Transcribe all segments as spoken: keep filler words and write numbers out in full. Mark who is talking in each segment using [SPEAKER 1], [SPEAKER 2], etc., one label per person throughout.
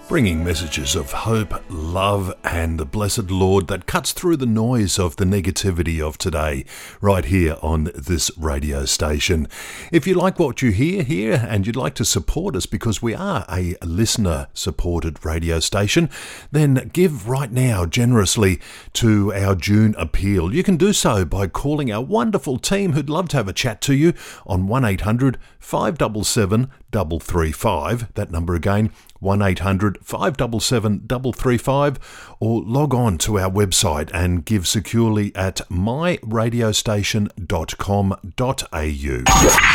[SPEAKER 1] bringing messages of hope, love and the blessed Lord that cuts through the noise of the negativity of today right here on this radio station. If you like what you hear here and you'd like to support us because we are a listener-supported radio station, then give right now generously to our June appeal. You can do so by calling our wonderful team who'd love to have a chat to you on one eight hundred five seven seven three three five. That number again, one eight hundred five seven seven three three five, or log on to our website and give securely at my radio station dot com dot a u.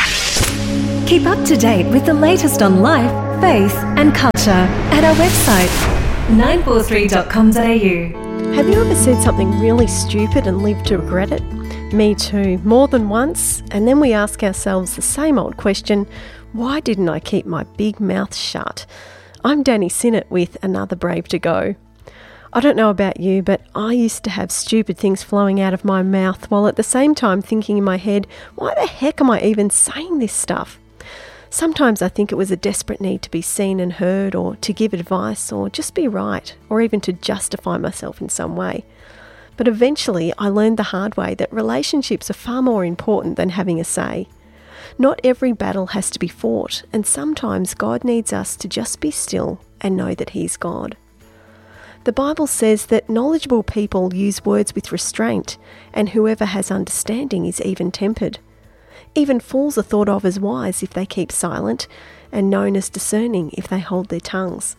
[SPEAKER 2] Keep up to date with the latest on life, faith and culture at our website, nine four three dot com dot a u.
[SPEAKER 3] Have you ever said something really stupid and lived to regret it? Me too, more than once. And then we ask ourselves the same old question, why didn't I keep my big mouth shut? I'm Danny Sinnott with Another Brave to Go. I don't know about you, but I used to have stupid things flowing out of my mouth while at the same time thinking in my head, why the heck am I even saying this stuff? Sometimes I think it was a desperate need to be seen and heard, or to give advice, or just be right, or even to justify myself in some way. But eventually I learned the hard way that relationships are far more important than having a say. Not every battle has to be fought, and sometimes God needs us to just be still and know that He's God. The Bible says that knowledgeable people use words with restraint, and whoever has understanding is even-tempered. Even fools are thought of as wise if they keep silent, and known as discerning if they hold their tongues.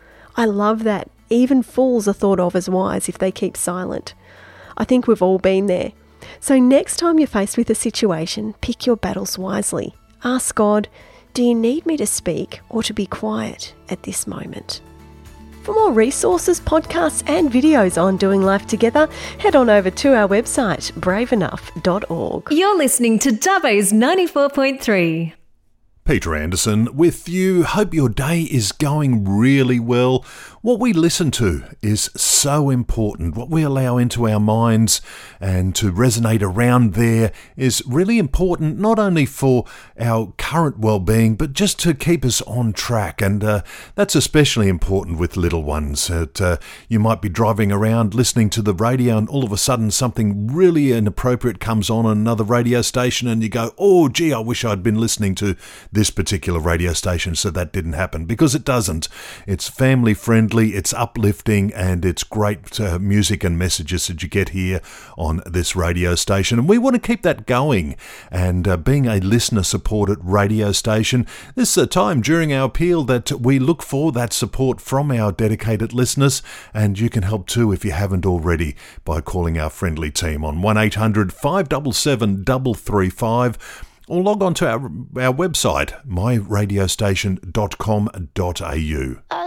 [SPEAKER 3] I love that. Even fools are thought of as wise if they keep silent. I think we've all been there. So next time you're faced with a situation, pick your battles wisely. Ask God, do you need me to speak or to be quiet at this moment? For more resources, podcasts and videos on doing life together, head on over to our website, brave enough dot org.
[SPEAKER 2] You're listening to Dubbo's ninety-four point three.
[SPEAKER 1] Peter Anderson with you. Hope your day is going really well. What we listen to is so important. What we allow into our minds and to resonate around there is really important, not only for our current well-being, but just to keep us on track. And uh, that's especially important with little ones. That, uh, you might be driving around listening to the radio and all of a sudden something really inappropriate comes on on another radio station and you go, oh, gee, I wish I'd been listening to this particular radio station so that didn't happen, because it doesn't. It's family friendly, it's uplifting, and it's great uh, music and messages that you get here on this radio station, and we want to keep that going. And uh, being a listener supported radio station, this is a time during our appeal that we look for that support from our dedicated listeners, and you can help too if you haven't already by calling our friendly team on one eight hundred five seven seven three three five, or log on to our, our website, my radio station dot com dot a u.